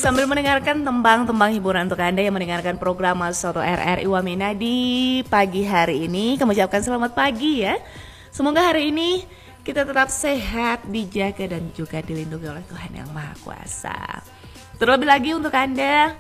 sambil mendengarkan tembang-tembang hiburan untuk Anda yang mendengarkan program Soto RRI Wamena di pagi hari ini, kami ucapkan selamat pagi ya. Semoga hari ini kita tetap sehat, dijaga dan juga dilindungi oleh Tuhan Yang Maha Kuasa. Terlebih lagi untuk Anda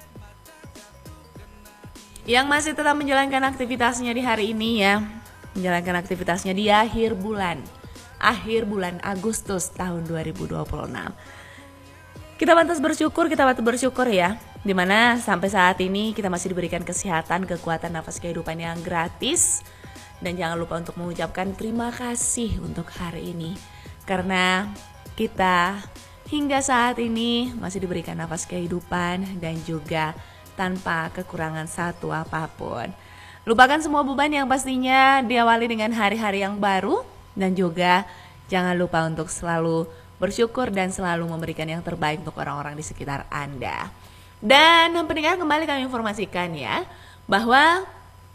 yang masih tetap menjalankan aktivitasnya di hari ini ya, menjalankan aktivitasnya di akhir bulan Agustus tahun 2026. Kita patut bersyukur ya, dimana sampai saat ini kita masih diberikan kesehatan, kekuatan, nafas kehidupan yang gratis. Dan jangan lupa untuk mengucapkan terima kasih untuk hari ini, karena kita hingga saat ini masih diberikan nafas kehidupan dan juga tanpa kekurangan satu apapun. Lupakan semua beban yang pastinya diawali dengan hari-hari yang baru, dan juga jangan lupa untuk selalu bersyukur dan selalu memberikan yang terbaik untuk orang-orang di sekitar Anda. Dan pendengar, kembali kami informasikan ya, bahwa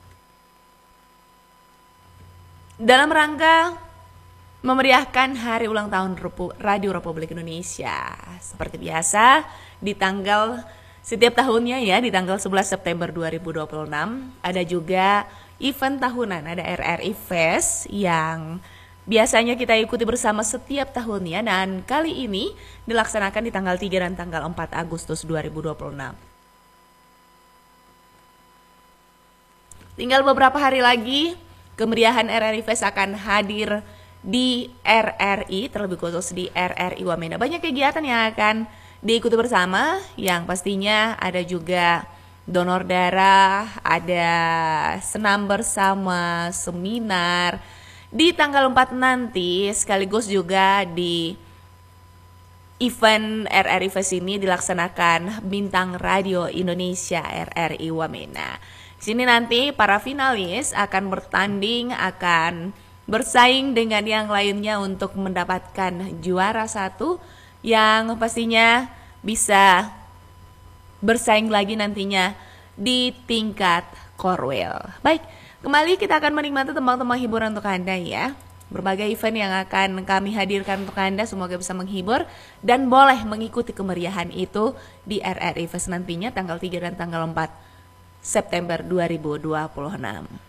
dalam rangka memeriahkan hari ulang tahun Radio Republik Indonesia, seperti biasa di tanggal setiap tahunnya ya, di tanggal 11 September 2026 ada juga event tahunan, ada RRI Fest yang biasanya kita ikuti bersama setiap tahunnya, dan kali ini dilaksanakan di tanggal 3 dan tanggal 4 Agustus 2026. Tinggal beberapa hari lagi kemeriahan RRI Fest akan hadir di RRI, terlebih khusus di RRI Wamena. Banyak kegiatan yang akan diikuti bersama, yang pastinya ada juga donor darah, ada senam bersama, seminar di tanggal 4 nanti, sekaligus juga di event RRI Fest ini dilaksanakan Bintang Radio Indonesia RRI Wamena. Di sini nanti para finalis akan bertanding, akan bersaing dengan yang lainnya untuk mendapatkan juara satu yang pastinya bisa bersaing lagi nantinya di tingkat Korwil. Baik, kembali kita akan menikmati tembang-tembang hiburan untuk Anda ya. Berbagai event yang akan kami hadirkan untuk Anda, semoga bisa menghibur dan boleh mengikuti kemeriahan itu di RRI Fest nantinya tanggal 3 dan tanggal 4 September 2026.